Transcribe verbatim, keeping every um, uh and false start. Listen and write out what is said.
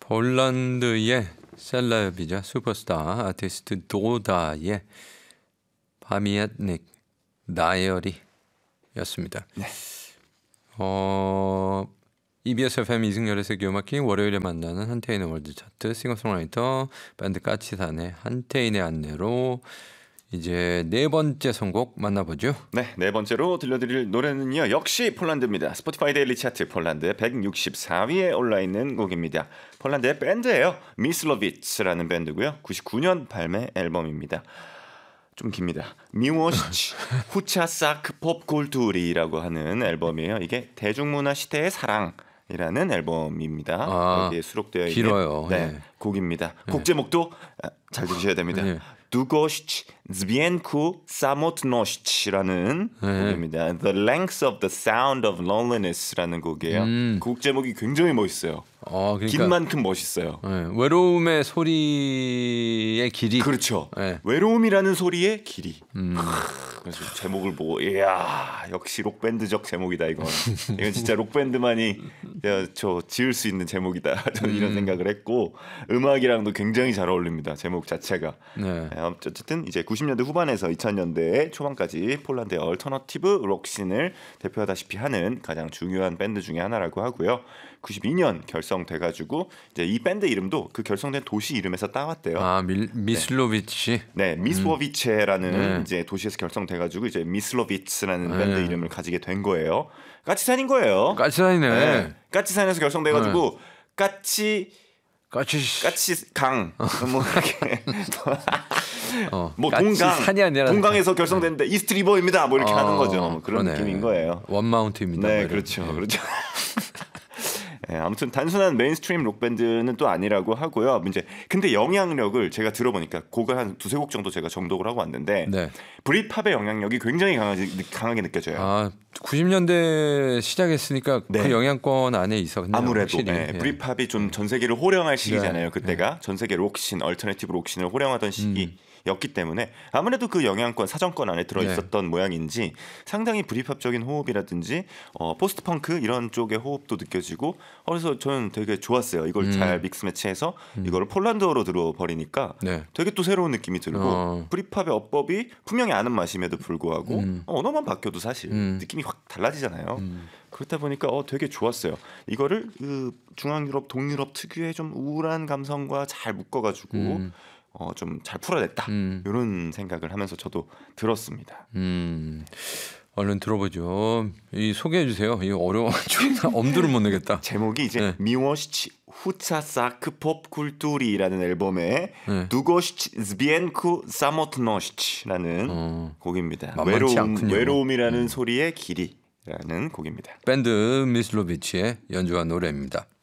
폴란드의 셀럽이자 슈퍼스타 아티스트 도다의 파미얏닉 다이어리였습니다. 네. 어, 이비에스 에프엠 이승열의 세계음악기 월요일에 만나는 한태인의 월드차트 싱어송라이터 밴드 까치산의 한태인의 안내로 이제 네 번째 선곡 만나보죠. 네, 네 번째로 들려드릴 노래는요. 역시 폴란드입니다. 스포티파이 데일리 차트 폴란드 백육십사 위에 올라있는 곡입니다. 폴란드의 밴드예요. 미슬로비츠라는 밴드고요. 구십구 년 발매 앨범입니다. 좀 깁니다. 미워시치 후차사크 popkultur이라고 하는 앨범이에요. 이게 대중문화 시대의 사랑이라는 앨범입니다. 아, 여기에 수록되어 있는 길어요. 네, 예. 곡입니다. 곡 제목도 잘 들으셔야 됩니다. 예. 두고시치 zbienku samotnoshi라는 네. 곡입니다. The Length of the Sound of Loneliness라는 곡이에요. 음. 곡 제목이 굉장히 멋있어요. 어, 그러니까 긴 만큼 멋있어요. 네, 외로움의 소리의 길이. 그렇죠. 네. 외로움이라는 소리의 길이. 음. 그래서 제목을 보고 이야 역시 록밴드적 제목이다 이건. 이건 진짜 록밴드만이 야, 저 지을 수 있는 제목이다. 저는 이런 음. 생각을 했고 음악이랑도 굉장히 잘 어울립니다. 제목 자체가. 네. 어쨌든 이제 구십 년대 후반에서 이천 년대 초반까지 폴란드의 얼터너티브 록씬을 대표하다시피 하는 가장 중요한 밴드 중에 하나라고 하고요. 구십이 년 결성돼가지고 이제 이 밴드 이름도 그 결성된 도시 이름에서 따왔대요. 아, 밀, 미슬로비치. 네, 미스워비체라는 네. 이제 도시에서 결성돼가지고 이제 미슬로비츠라는 네. 밴드 이름을 가지게 된 거예요. 까치산인 거예요. 까치산이네. 네. 까치산에서 결성돼가지고 까치 까치. 까치 강 뭐 이렇게 어, 뭐 까치 동강 산이 아니라 동강에서 결성됐는데 이스트 리버입니다. 뭐 이렇게 어, 하는 거죠. 뭐 그런 그러네. 느낌인 거예요. 원마운트입니다. 네, 뭐 그렇죠, 이런. 그렇죠. 네, 아무튼 단순한 메인스트림 록 밴드는 또 아니라고 하고요. 이제 근데 영향력을 제가 들어보니까 곡을 한 두세 곡 정도 제가 정독을 하고 왔는데 네. 브릿팝의 영향력이 굉장히 강하게, 강하게 느껴져요. 아, 구십 년대 시작했으니까 네. 그 영향권 안에 있었네요. 아무래도 확실히. 네, 예. 브릿팝이 좀 전 세계를 호령할 시기잖아요. 네. 그때가 전 세계 록신, 얼터네티브 록신을 호령하던 시기였기 때문에 아무래도 그 영향권, 사정권 안에 들어 있었던 네. 모양인지 상당히 브릿팝적인 호흡이라든지 어, 포스트 펑크 이런 쪽의 호흡도 느껴지고 어, 그래서 저는 되게 좋았어요. 이걸 음. 잘 믹스 매치해서 이거를 폴란드어로 들어버리니까 네. 되게 또 새로운 느낌이 들고 어. 브릿팝의 어법이 분명히 아는 맛임에도 불구하고 음. 어, 언어만 바뀌어도 사실 음. 느낌이 확 달라지잖아요. 음. 그렇다 보니까 어 되게 좋았어요. 이거를 그 중앙유럽, 동유럽 특유의 좀 우울한 감성과 잘 묶어가지고 음. 어 좀 잘 풀어냈다. 음. 이런 생각을 하면서 저도 들었습니다. 음. 얼른 들어보죠. 이 소개해 주세요. 이거 어려워가지고 엄두를 못 내겠다. 제목이 이제 네. 미워시치 후차사크 popkultur이라는 앨범의 네. 두고시치 zbienku samotnoshi라는 어. 곡입니다. 만만치 외로움, 않군요. 외로움이라는 소리의 길이라는 곡입니다. 밴드 미슬로비치의 연주한 노래입니다.